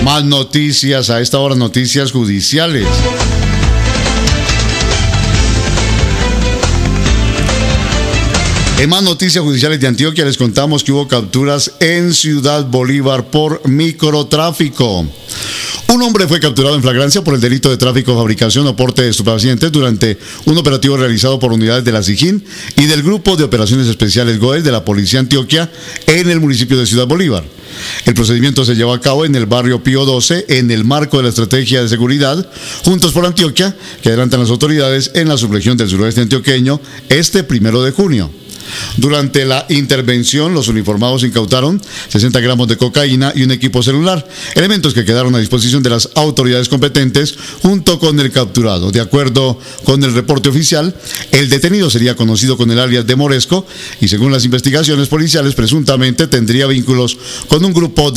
Más noticias a esta hora, noticias judiciales. En más noticias judiciales de Antioquia les contamos que hubo capturas en Ciudad Bolívar por microtráfico. Un hombre fue capturado en flagrancia por el delito de tráfico, fabricación o porte de estupefacientes durante un operativo realizado por unidades de la SIJIN y del Grupo de Operaciones Especiales GOES de la Policía Antioquia en el municipio de Ciudad Bolívar. El procedimiento se llevó a cabo en el barrio Pío XII en el marco de la estrategia de seguridad Juntos por Antioquia que adelantan las autoridades en la subregión del suroeste antioqueño este 1 de junio. Durante la intervención, los uniformados incautaron 60 gramos de cocaína y un equipo celular, elementos que quedaron a disposición de las autoridades competentes junto con el capturado. De acuerdo con el reporte oficial, el detenido sería conocido con el alias de Moresco y según las investigaciones policiales presuntamente tendría vínculos con un grupo